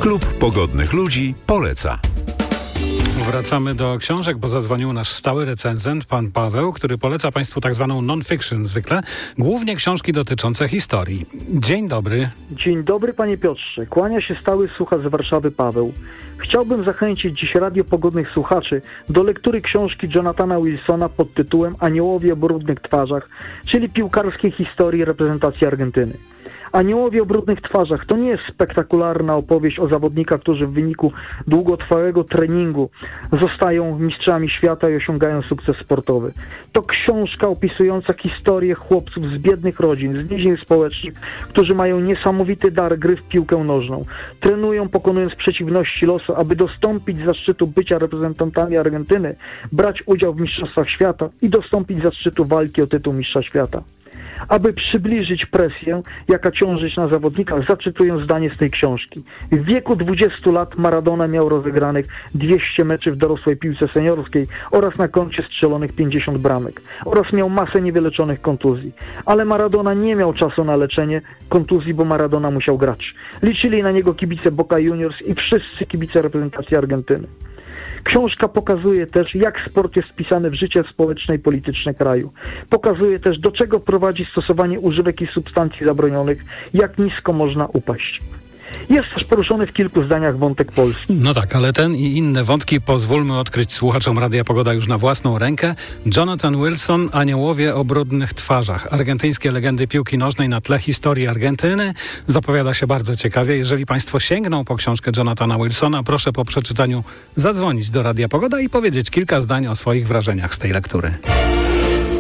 Klub Pogodnych Ludzi poleca. Wracamy do książek, bo zadzwonił nasz stały recenzent, pan Paweł, który poleca Państwu tak zwaną non-fiction zwykle, głównie książki dotyczące historii. Dzień dobry. Dzień dobry, panie Piotrze. Kłania się stały słuchacz z Warszawy Paweł. Chciałbym zachęcić dziś Radio Pogodnych Słuchaczy do lektury książki Jonathana Wilsona pod tytułem Aniołowie o brudnych twarzach, czyli piłkarskiej historii reprezentacji Argentyny. Aniołowie o brudnych twarzach to nie jest spektakularna opowieść o zawodnikach, którzy w wyniku długotrwałego treningu zostają mistrzami świata i osiągają sukces sportowy. To książka opisująca historię chłopców z biednych rodzin, z więzień społecznych, którzy mają niesamowity dar gry w piłkę nożną. Trenują, pokonując przeciwności losu, aby dostąpić zaszczytu bycia reprezentantami Argentyny, brać udział w mistrzostwach świata i dostąpić zaszczytu walki o tytuł mistrza świata. Aby przybliżyć presję, jaka ciążyć na zawodnikach, zacytuję zdanie z tej książki. W wieku 20 lat Maradona miał rozegranych 200 meczy w dorosłej piłce seniorskiej oraz na koncie strzelonych 50 bramek. Oraz miał masę niewyleczonych kontuzji. Ale Maradona nie miał czasu na leczenie kontuzji, bo Maradona musiał grać. Liczyli na niego kibice Boca Juniors i wszyscy kibice reprezentacji Argentyny. Książka pokazuje też, jak sport jest wpisany w życie społeczne i polityczne kraju. Pokazuje też, do czego prowadzi stosowanie używek i substancji zabronionych, jak nisko można upaść. Jest też poruszony w kilku zdaniach wątek polski. No tak, ale ten i inne wątki pozwólmy odkryć słuchaczom Radia Pogoda już na własną rękę. Jonathan Wilson, Aniołowie o brudnych twarzach. Argentyńskie legendy piłki nożnej na tle historii Argentyny. Zapowiada się bardzo ciekawie. Jeżeli Państwo sięgną po książkę Jonathana Wilsona, proszę po przeczytaniu zadzwonić do Radia Pogoda i powiedzieć kilka zdań o swoich wrażeniach z tej lektury.